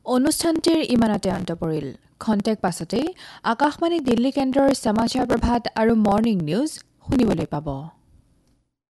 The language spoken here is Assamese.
অনুষ্ঠানটিৰ ইমানতে অন্ত পৰিল। খন্তেক পাছতেই আকাশবাণী দিল্লী কেন্দ্ৰৰ সমাচাৰ প্ৰভাত আৰু মৰ্ণিং নিউজ শুনিবলৈ পাব।